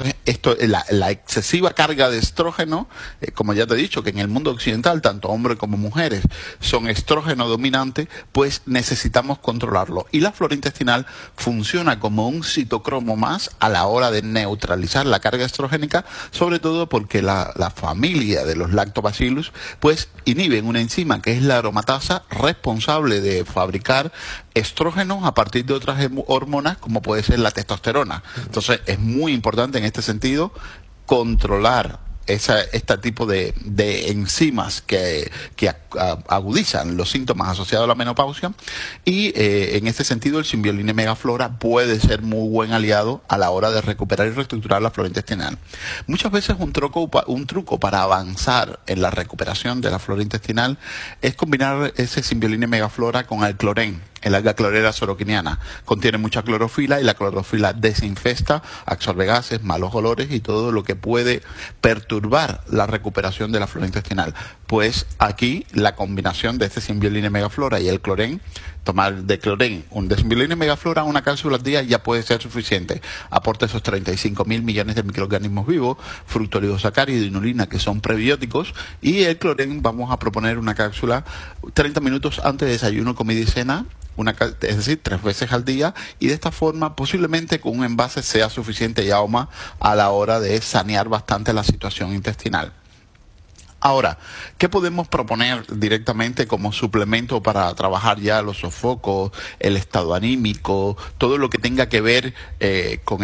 la excesiva carga de estrógeno, como ya te he dicho, que en el mundo occidental, tanto hombres como mujeres son estrógeno dominantes, pues necesitamos controlarlo. Y la flora intestinal funciona como un citocromo más a la hora de neutralizar la carga estrogénica, sobre todo porque la familia de los lactobacillus pues inhiben una enzima que es la aromatasa, responsable de fabricar estrógenos a partir de otras hormonas como puede ser la testosterona. Entonces es muy importante en este sentido controlar este tipo de enzimas que agudizan los síntomas asociados a la menopausia, y en este sentido el Symbioline Megaflora puede ser muy buen aliado a la hora de recuperar y reestructurar la flora intestinal. Muchas veces un truco para avanzar en la recuperación de la flora intestinal es combinar ese Symbioline Megaflora con el clorén. El alga clorera soroquiniana contiene mucha clorofila y la clorofila desinfesta, absorbe gases, malos olores y todo lo que puede perturbar la recuperación de la flora intestinal. Pues aquí la combinación de este Symbioline Megaflora y el clorén, tomar de clorén de Symbioline Megaflora una cápsula al día ya puede ser suficiente. Aporta esos 35.000 millones de microorganismos vivos, fructoligosacáridos y inulina, que son prebióticos, y el clorén vamos a proponer una cápsula 30 minutos antes de desayuno, comida y cena, es decir, 3 veces al día, y de esta forma posiblemente con un envase sea suficiente ya o más a la hora de sanear bastante la situación intestinal. Ahora, ¿qué podemos proponer directamente como suplemento para trabajar ya los sofocos, el estado anímico, todo lo que tenga que ver con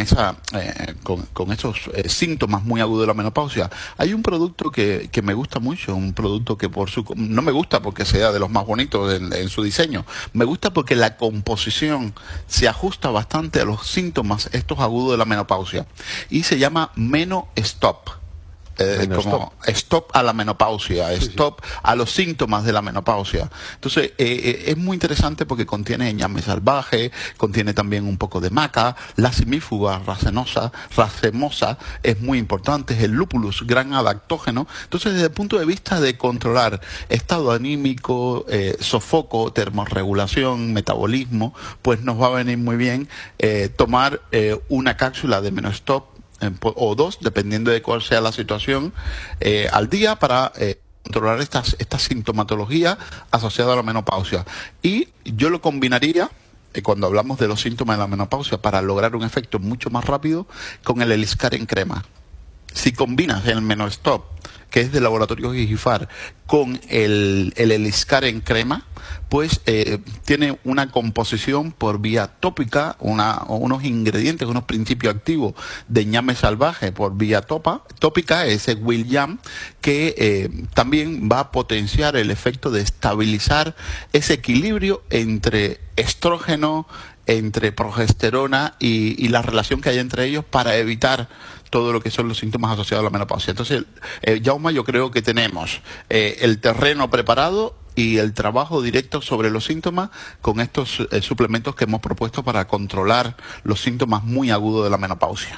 esos síntomas muy agudos de la menopausia? Hay un producto que me gusta mucho, un producto que no me gusta porque sea de los más bonitos en su diseño, me gusta porque la composición se ajusta bastante a los síntomas estos agudos de la menopausia, y se llama MenoStop. Como stop a la menopausia, stop a los síntomas de la menopausia. Entonces es muy interesante porque contiene ñame salvaje, contiene también un poco de maca, la simífuga racemosa es muy importante, es el lúpulus, gran adaptógeno. Entonces desde el punto de vista de controlar estado anímico, sofoco, termorregulación, metabolismo, pues nos va a venir muy bien tomar una cápsula de MenoStop o 2, dependiendo de cuál sea la situación, al día para controlar esta sintomatología asociada a la menopausia. Y yo lo combinaría, cuando hablamos de los síntomas de la menopausia, para lograr un efecto mucho más rápido, con el Eliscar en crema. Si combinas el MenoStop, que es del laboratorio Gigifar, con el Eliscar en crema, pues tiene una composición por vía tópica, unos ingredientes, unos principios activos de ñame salvaje por vía tópica, ese William, que también va a potenciar el efecto de estabilizar ese equilibrio entre estrógeno, entre progesterona y la relación que hay entre ellos, para evitar todo lo que son los síntomas asociados a la menopausia. Entonces, Jaume, yo creo que tenemos el terreno preparado y el trabajo directo sobre los síntomas con estos suplementos que hemos propuesto para controlar los síntomas muy agudos de la menopausia.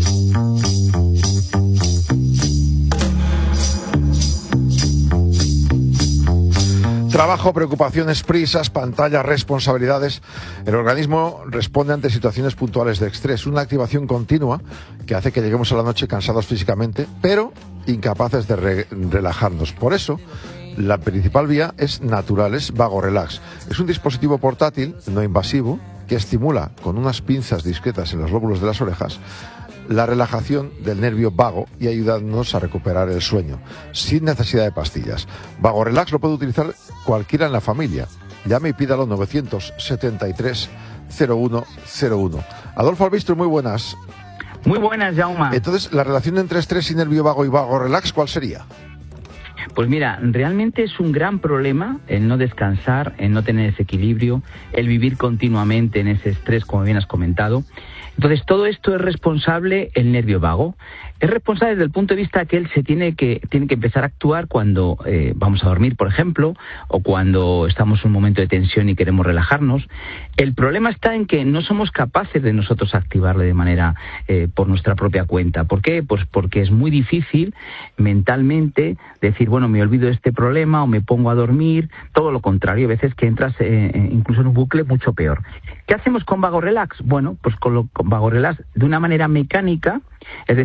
Trabajo, preocupaciones, prisas, pantallas, responsabilidades. El organismo responde ante situaciones puntuales de estrés, una activación continua que hace que lleguemos a la noche cansados físicamente, pero incapaces de relajarnos. Por eso, la principal vía es Naturales Vago Relax. Es un dispositivo portátil, no invasivo, que estimula con unas pinzas discretas en los lóbulos de las orejas la relajación del nervio vago y ayudarnos a recuperar el sueño, sin necesidad de pastillas. Vago Relax lo puede utilizar cualquiera en la familia. Llame y pídalo 973 0101. Adolfo Albistro, muy buenas. Muy buenas, Jaume. Entonces, la relación entre estrés y nervio vago y Vago Relax, ¿cuál sería? Pues mira, realmente es un gran problema el no descansar, el no tener ese equilibrio, el vivir continuamente en ese estrés, como bien has comentado. Entonces, todo esto es responsable el nervio vago. Es responsable desde el punto de vista que él tiene que empezar a actuar cuando vamos a dormir, por ejemplo, o cuando estamos en un momento de tensión y queremos relajarnos. El problema está en que no somos capaces de nosotros activarle de manera por nuestra propia cuenta. ¿Por qué? Pues porque es muy difícil mentalmente decir, bueno, me olvido de este problema o me pongo a dormir. Todo lo contrario, a veces que entras incluso en un bucle mucho peor. ¿Qué hacemos con Vago Relax? Bueno, pues con Vago Relax de una manera mecánica, es decir,